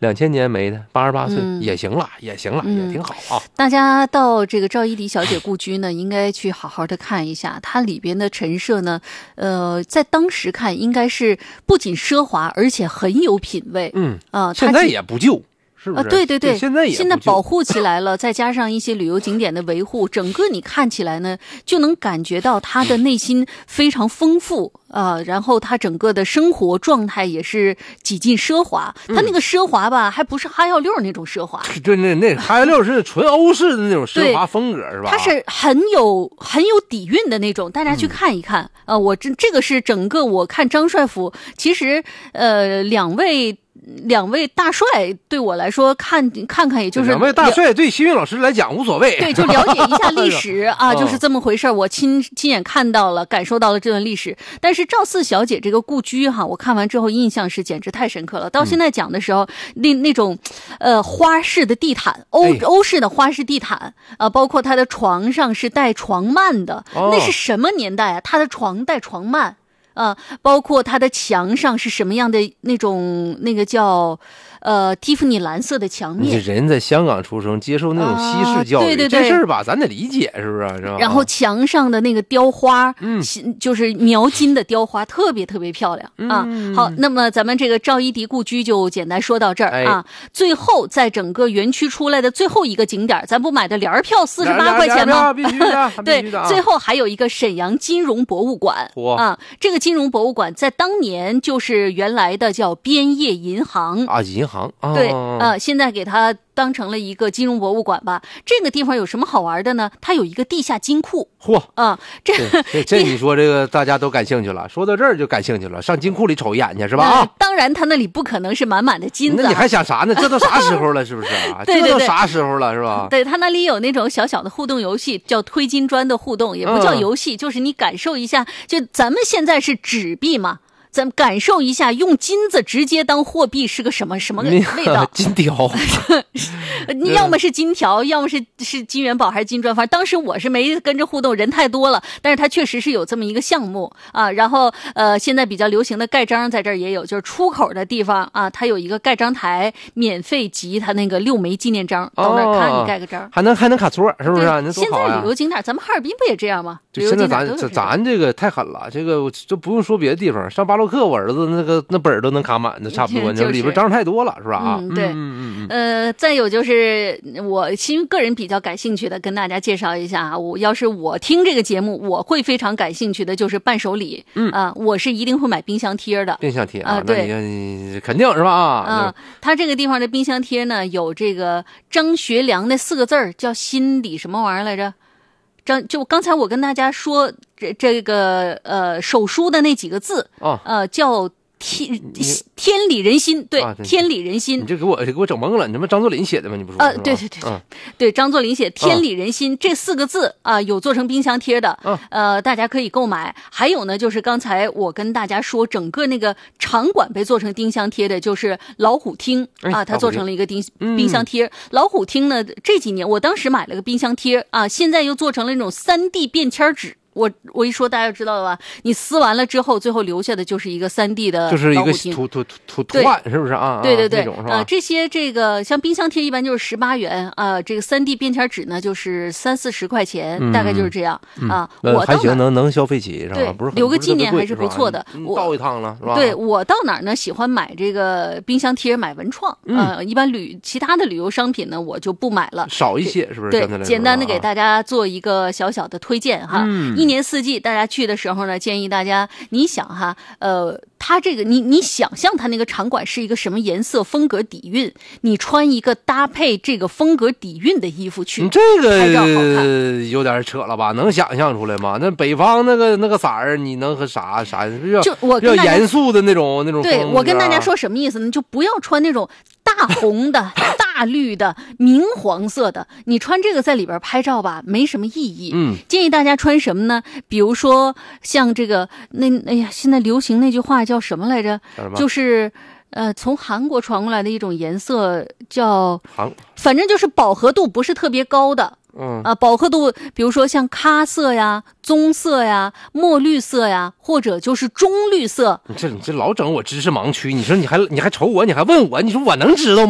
2000年没的，88岁也行了，也行了，也挺好啊。 大家到这个赵一荻小姐故居呢，应该去好好的看一下，它里边的陈设呢，在当时看应该是不仅奢华，而且很有品位。 现在也不旧。是不是？ 对对对， 现在保护起来了，再加上一些旅游景点的维护，整个你看起来呢，就能感觉到他的内心非常丰富然后他整个的生活状态也是几近奢华。他那个奢华吧，还不是哈药六那种奢华， 对，那哈药六是纯欧式的那种奢华风格，是吧？ 它是很有底蕴的那种，大家去看一看我这个是整个我看张帅府，其实两位大帅对我来说看看，也就是两位大帅对新韵老师来讲无所谓， 对，就了解一下历史就是这么回事。我亲眼看到了，感受到了这段历史。但是赵四小姐这个故居我看完之后印象是简直太深刻了。到现在讲的时候，那种花式的地毯，欧式的花式地毯包括她的床上是带床幔的，那是什么年代啊？她的床带床幔。包括它的墙上是什么样的那个叫蒂芙尼蓝色的墙面。 人在香港出生，接受那种西式教育， 对， 这事儿吧，咱得理解，是不是？是吧？ 然后墙上的那个雕花，就是描金的雕花，特别特别漂亮好，那么咱们这个赵一荻故居就简单说到这儿最后，在整个园区出来的最后一个景点，咱不买的联票48块钱吗？ 必须的， 对，最后还有一个沈阳金融博物馆这个金融博物馆在当年就是原来的叫边业银行银行对现在给它当成了一个金融博物馆吧。这个地方有什么好玩的呢？它有一个地下金库。 这你说这个大家都感兴趣了，说到这儿就感兴趣了，上金库里瞅一眼去是吧？ 当然它那里不可能是满满的金子， 那你还想啥呢？这都啥时候了，是不是对， 这都啥时候了，是吧？ 对，它那里有那种小小的互动游戏，叫推金砖的互动，也不叫游戏，就是你感受一下，就咱们现在是纸币嘛，咱们感受一下用金子直接当货币是个什么味道？ 金条你要么是金条，要么是金元宝还是金砖，反正当时我是没跟着互动，人太多了，但是它确实是有这么一个项目然后现在比较流行的盖章在这儿也有，就是出口的地方它有一个盖章台，免费集它那个6枚纪念章，到那儿看你盖个章，还能卡座，是不是？ 现在旅游景点咱们哈尔滨不也这样吗？ 现在咱这个太狠了，这个就不用说别的地方，上巴洛克我儿子那本儿都能卡满的，差不多，里边章太多了，是吧？ 对，再有就是我其实个人比较感兴趣的，跟大家介绍一下要是我听这个节目，我会非常感兴趣的就是伴手礼，我是一定会买冰箱贴的。 冰箱贴对， 你肯定是吧？ 他这个地方的冰箱贴呢，有这个张学良的4个字叫心里什么玩意儿来着？就刚才我跟大家说这个手书的那几个字叫天理人心，对，天理人心。 你这给我整懵了，你这不张作霖写的吗？你不说对，张作霖写天理人心这4个字有做成冰箱贴的，大家可以购买。还有呢，就是刚才我跟大家说，整个那个场馆被做成冰箱贴的，就是老虎厅它做成了一个冰箱贴。老虎厅呢，这几年我当时买了个冰箱贴现在又做成了那种3D 便签纸。我一说大家就知道了吧？你撕完了之后，最后留下的就是一个3D 的， 就是一个图案，是不是对， 这种是吧？ 这些这个像冰箱贴一般就是18元这个3D 便签纸呢就是30-40块钱，大概就是这样我还行，能消费起是吧？不是留个纪念还是不错的。 我到一趟了是吧？ 对，我到哪儿呢？喜欢买这个冰箱贴，买文创一般其他的旅游商品呢我就不买了， 少一些，是不是？ 对，简单的给大家做一个小小的推荐一年4季大家去的时候呢，建议大家你想它这个你想象它那个场馆是一个什么颜色风格底蕴，你穿一个搭配这个风格底蕴的衣服去， 这个有点扯了吧？能想象出来吗？那北方那个色儿，你能和啥就我要严肃的那种对，我跟大家说什么意思呢？就不要穿那种大红的大绿的明黄色的，你穿这个在里边拍照吧没什么意义。建议大家穿什么呢？比如说像这个现在流行那句话叫什么来着？就是从韩国传过来的一种颜色叫反正就是饱和度不是特别高的。饱和度比如说像咖色呀、棕色呀、墨绿色呀，或者就是中绿色。 你这老整我知识盲区，你说你还瞅我，你还问我，你说我能知道吗？